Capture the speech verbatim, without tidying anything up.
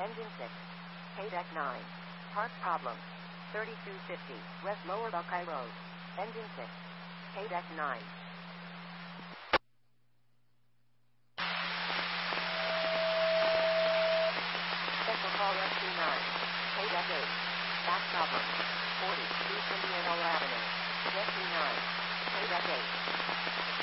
Engine six. K-Deck nine. Park problem. thirty-two fifty. West Lower Buckeye Road. Engine six. K-Deck nine. Special call Rescue nine. K-Deck eight. Back problem. forty. East Indianola Avenue. Rescue nine. K-Deck eight.